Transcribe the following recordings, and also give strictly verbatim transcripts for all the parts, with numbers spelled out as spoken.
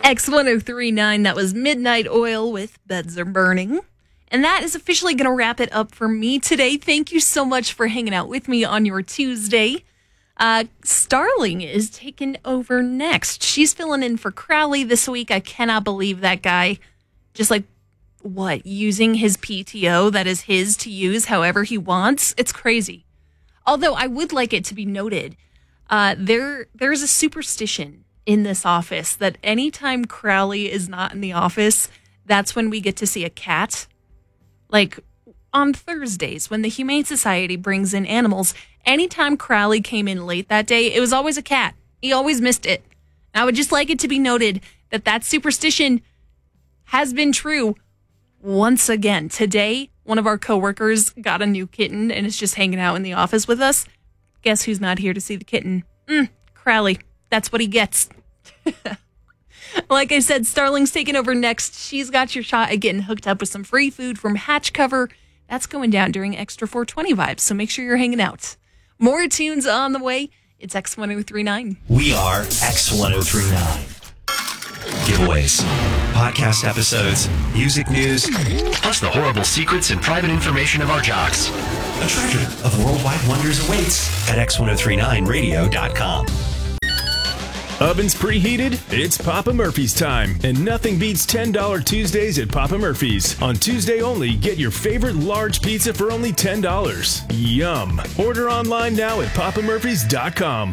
X ten thirty-nine, that was Midnight Oil with Beds Are Burning. And that is officially going to wrap it up for me today. Thank you so much for hanging out with me on your Tuesday. Uh, Starling is taking over next. She's filling in for Crowley this week. I cannot believe that guy just like, what, using his P T O that is his to use however he wants. It's crazy. Although I would like it to be noted, uh, there there's a superstition in this office that anytime Crowley is not in the office, that's when we get to see a cat. Like on Thursdays, when the Humane Society brings in animals, anytime Crowley came in late that day, it was always a cat. He always missed it. And I would just like it to be noted that that superstition has been true once again. Today, one of our coworkers got a new kitten and is just hanging out in the office with us. Guess who's not here to see the kitten? Mm, Crowley. That's what he gets. Like I said, Starling's taking over next. She's got your shot at getting hooked up with some free food from Hatch Cover. That's going down during Extra four twenty Vibes, so make sure you're hanging out. More tunes on the way. It's X ten thirty-nine. We are X ten thirty-nine. Giveaways, podcast episodes, music news, plus the horrible secrets and private information of our jocks. A treasure of worldwide wonders awaits at X ten thirty-nine radio dot com. Ovens preheated? It's Papa Murphy's time, and nothing beats ten dollars Tuesdays at Papa Murphy's. On Tuesday only, get your favorite large pizza for only ten dollars. Yum! Order online now at papa murphys dot com.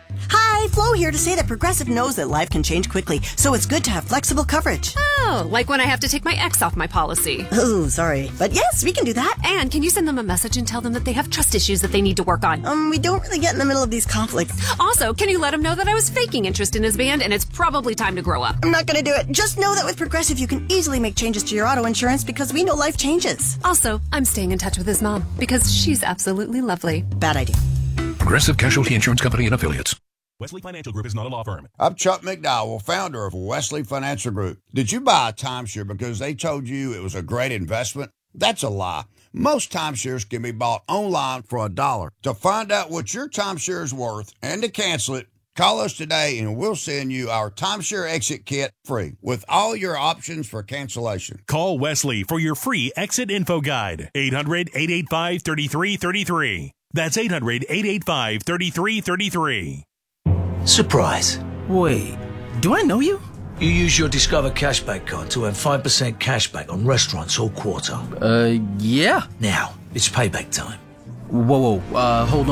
Hi, Flo here to say that Progressive knows that life can change quickly, so it's good to have flexible coverage. Oh, like when I have to take my ex off my policy. Oh, sorry. But yes, we can do that. And can you send them a message and tell them that they have trust issues that they need to work on? Um, we don't really get in the middle of these conflicts. Also, can you let them know that I was faking interest in his band and it's probably time to grow up? I'm not going to do it. Just know that with Progressive, you can easily make changes to your auto insurance because we know life changes. Also, I'm staying in touch with his mom because she's absolutely lovely. Bad idea. Progressive Casualty Insurance Company and Affiliates. Wesley Financial Group is not a law firm. I'm Chuck McDowell, founder of Wesley Financial Group. Did you buy a timeshare because they told you it was a great investment? That's a lie. Most timeshares can be bought online for a dollar. To find out what your timeshare is worth and to cancel it, call us today and we'll send you our timeshare exit kit free with all your options for cancellation. Call Wesley for your free exit info guide. eight hundred, eight eight five, three three three three. That's eight hundred, eight eight five, three three three three. Surprise. Wait, do I know you? You use your Discover Cashback card to earn five percent cashback on restaurants all quarter. Uh, yeah. Now, it's payback time. Whoa, whoa, uh, hold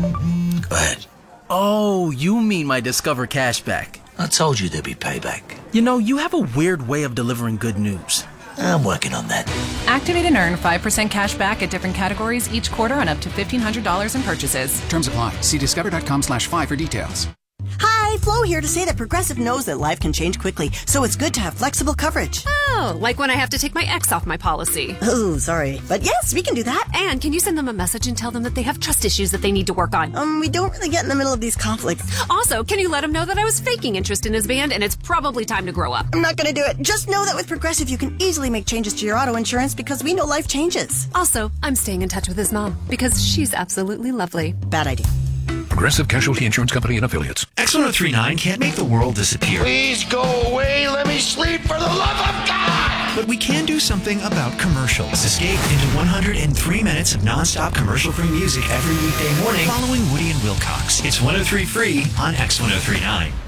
on. Go ahead. Oh, you mean my Discover Cashback. I told you there'd be payback. You know, you have a weird way of delivering good news. I'm working on that. Activate and earn five percent cash back at different categories each quarter on up to fifteen hundred dollars in purchases. Terms apply. See discover.com slash five for details. Hi, Flo here to say that Progressive knows that life can change quickly, so it's good to have flexible coverage. Oh, like when I have to take my ex off my policy. Oh, sorry. But yes, we can do that. And can you send them a message and tell them that they have trust issues that they need to work on? Um, we don't really get in the middle of these conflicts. Also, can you let them know that I was faking interest in his band and it's probably time to grow up? I'm not going to do it. Just know that with Progressive, you can easily make changes to your auto insurance because we know life changes. Also, I'm staying in touch with his mom because she's absolutely lovely. Bad idea. Progressive Casualty Insurance Company and Affiliates. X ten thirty-nine can't make the world disappear. Please go away. Let me sleep for the love of God. But we can do something about commercials. Escape into one hundred three minutes of nonstop commercial-free music every weekday morning following Woody and Wilcox. It's one oh three free on X ten thirty-nine.